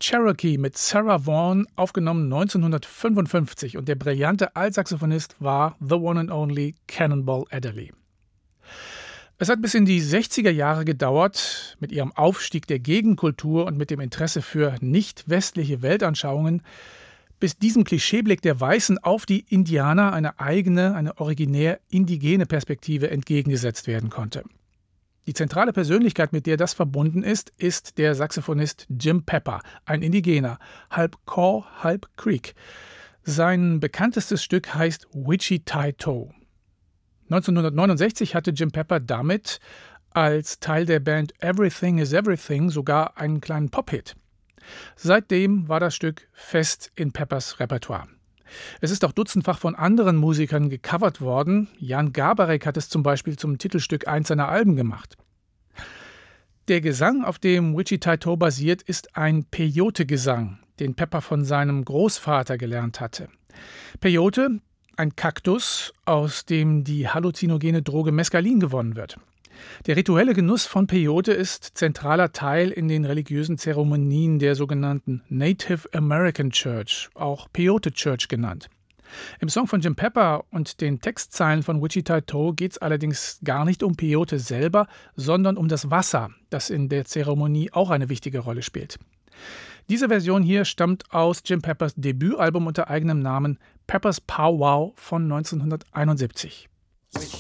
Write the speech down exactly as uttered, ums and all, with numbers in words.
Cherokee mit Sarah Vaughan, aufgenommen neunzehnhundertfünfundfünfzig, und der brillante Altsaxophonist war the one and only Cannonball Adderley. Es hat bis in die sechziger Jahre gedauert, mit ihrem Aufstieg der Gegenkultur und mit dem Interesse für nicht-westliche Weltanschauungen, bis diesem Klischeeblick der Weißen auf die Indianer eine eigene, eine originär indigene Perspektive entgegengesetzt werden konnte. Die zentrale Persönlichkeit, mit der das verbunden ist, ist der Saxophonist Jim Pepper, ein Indigener, halb Kaw, halb Creek. Sein bekanntestes Stück heißt Wichita-Toe. neunzehnhundertneunundsechzig hatte Jim Pepper damit als Teil der Band Everything is Everything sogar einen kleinen Pop-Hit. Seitdem war das Stück fest in Peppers Repertoire. Es ist auch dutzendfach von anderen Musikern gecovert worden. Jan Garbarek hat es zum Beispiel zum Titelstück eins seiner Alben gemacht. Der Gesang, auf dem Wichita-Toe basiert, ist ein Peyote-Gesang, den Pepper von seinem Großvater gelernt hatte. Peyote, ein Kaktus, aus dem die halluzinogene Droge Mescalin gewonnen wird. Der rituelle Genuss von Peyote ist zentraler Teil in den religiösen Zeremonien der sogenannten Native American Church, auch Peyote Church genannt. Im Song von Jim Pepper und den Textzeilen von Wichita-Toe geht es allerdings gar nicht um Peyote selber, sondern um das Wasser, das in der Zeremonie auch eine wichtige Rolle spielt. Diese Version hier stammt aus Jim Peppers Debütalbum unter eigenem Namen Pepper's Pow Wow von neunzehnhunderteinundsiebzig.